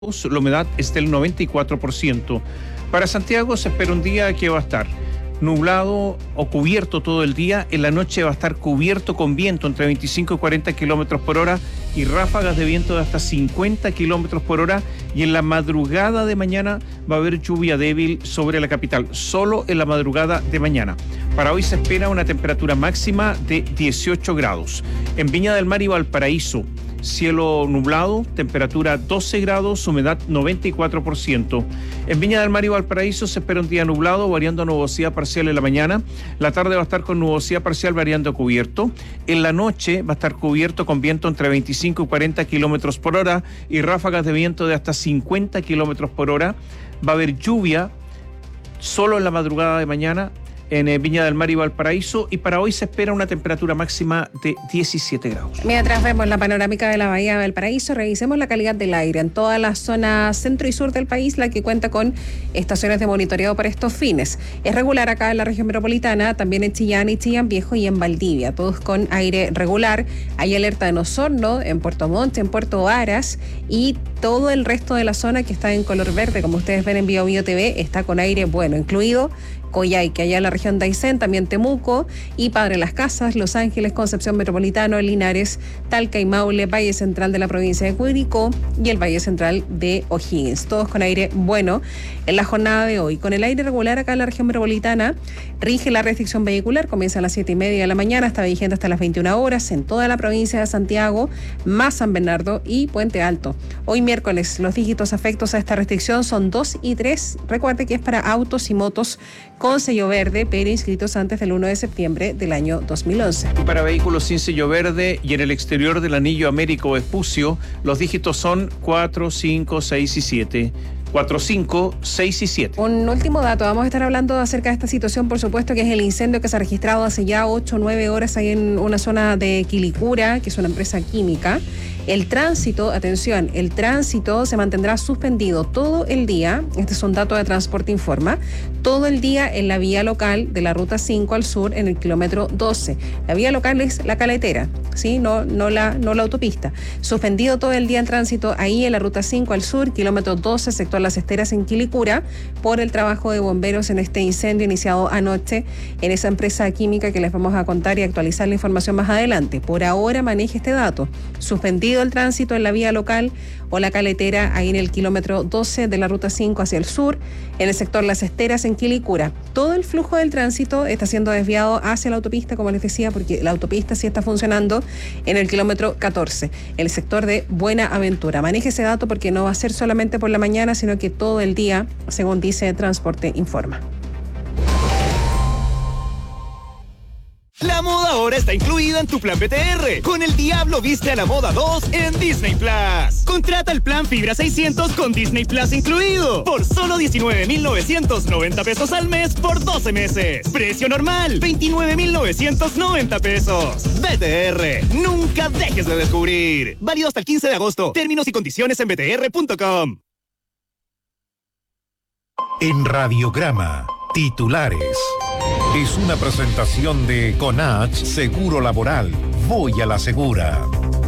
la humedad es del 94%. Para Santiago se espera un día que va a estar nublado o cubierto todo el día. En la noche va a estar cubierto con viento entre 25 y 40 kilómetros por hora y ráfagas de viento de hasta 50 kilómetros por hora. Y en la madrugada de mañana va a haber lluvia débil sobre la capital, solo en la madrugada de mañana. Para hoy se espera una temperatura máxima de 18 grados. En Viña del Mar y Valparaíso, cielo nublado, temperatura 12 grados, humedad 94%. En Viña del Mar y Valparaíso se espera un día nublado, variando a nubosidad parcial en la mañana. La tarde va a estar con nubosidad parcial variando a cubierto. En la noche va a estar cubierto con viento entre 25 y 40 kilómetros por hora y ráfagas de viento de hasta 50 kilómetros por hora. Va a haber lluvia solo en la madrugada de mañana en Viña del Mar y Valparaíso, y para hoy se espera una temperatura máxima de 17 grados. Mientras vemos la panorámica de la Bahía de Valparaíso, revisemos la calidad del aire en toda la zona centro y sur del país, la que cuenta con estaciones de monitoreo para estos fines. Es regular acá en la región metropolitana, también en Chillán y Chillán Viejo y en Valdivia, todos con aire regular. Hay alerta en Osorno, en Puerto Montt, en Puerto Varas, y todo el resto de la zona que está en color verde, como ustedes ven en Biobío TV, está con aire bueno, incluido Coyhaique, allá en la región de Aysén, también Temuco y Padre Las Casas, Los Ángeles, Concepción Metropolitano, Linares, Talca y Maule, Valle Central de la provincia de Curicó y el Valle Central de O'Higgins, todos con aire bueno en la jornada de hoy. Con el aire regular acá en la región metropolitana rige la restricción vehicular, comienza a las 7:30 de la mañana, está vigente hasta las 21 horas en toda la provincia de Santiago, más San Bernardo y Puente Alto. Hoy miércoles los dígitos afectos a esta restricción son 2 y 3, recuerde que es para autos y motos con sello verde, pero inscritos antes del 1 de septiembre del año 2011. Y para vehículos sin sello verde y en el exterior del anillo Américo o Vespucio, los dígitos son 4, 5, 6 y 7. 4, 5, 6 y 7. Un último dato, vamos a estar hablando acerca de esta situación, por supuesto, que es el incendio que se ha registrado hace ya 8 o 9 horas ahí en una zona de Quilicura, que es una empresa química. El tránsito, atención, el tránsito se mantendrá suspendido todo el día, este es un dato de Transporte Informa, todo el día en la vía local de la ruta 5 al sur en el kilómetro 12. La vía local es la Caletera, ¿sí? No la autopista. Suspendido todo el día el tránsito ahí en la ruta 5 al sur, kilómetro 12, sector Las Esteras en Quilicura, por el trabajo de bomberos en este incendio iniciado anoche en esa empresa química que les vamos a contar y actualizar la información más adelante. Por ahora maneje este dato. Suspendido el tránsito en la vía local o la Caletera ahí en el kilómetro 12 de la ruta 5 hacia el sur, en el sector Las Esteras en Quilicura. Todo el flujo del tránsito está siendo desviado hacia la autopista, como les decía, porque la autopista sí está funcionando en el kilómetro 14, el sector de Buenaventura. Maneje ese dato porque no va a ser solamente por la mañana, sino que todo el día, según dice Transporte Informa. La moda ahora está incluida en tu plan BTR. Con El Diablo Viste a la Moda 2 en Disney Plus. Contrata el plan Fibra 600 con Disney Plus incluido. Por solo 19,990 pesos al mes por 12 meses. Precio normal, 29,990 pesos. BTR, nunca dejes de descubrir. Válido hasta el 15 de agosto. Términos y condiciones en btr.com. En Radiograma, titulares. Es una presentación de Conach Seguro Laboral. Voy a la segura.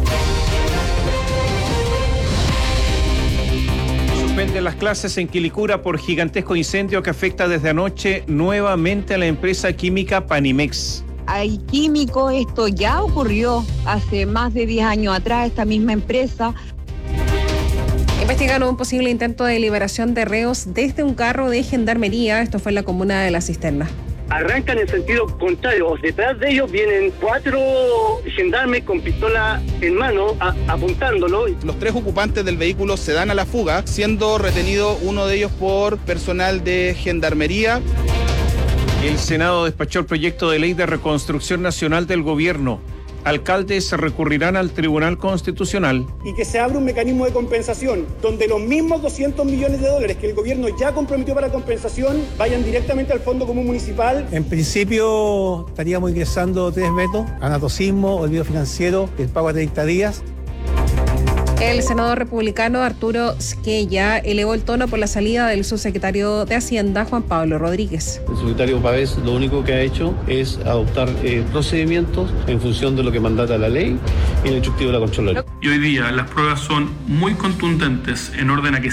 Suspenden las clases en Quilicura por gigantesco incendio que afecta desde anoche nuevamente a la empresa química Panimex. Hay químico, esto ya ocurrió hace más de 10 años atrás, esta misma empresa. Investigaron un posible intento de liberación de reos desde un carro de gendarmería, esto fue en la comuna de La Cisterna. Arrancan en sentido contrario, detrás de ellos vienen 4 gendarmes con pistola en mano apuntándolo. Los 3 ocupantes del vehículo se dan a la fuga, siendo retenido uno de ellos por personal de gendarmería. El Senado despachó el proyecto de ley de reconstrucción nacional del gobierno. Alcaldes recurrirán al Tribunal Constitucional. Y que se abra un mecanismo de compensación, donde los mismos 200 millones de dólares que el gobierno ya comprometió para compensación vayan directamente al Fondo Común Municipal. En principio estaríamos ingresando 3 vetos: anatocismo, olvido financiero, el pago a 30 días. El senador republicano Arturo Squella elevó el tono por la salida del subsecretario de Hacienda, Juan Pablo Rodríguez. El subsecretario Pavés lo único que ha hecho es adoptar procedimientos en función de lo que mandata la ley y el instructivo de la Contraloría. Y hoy día las pruebas son muy contundentes en orden a que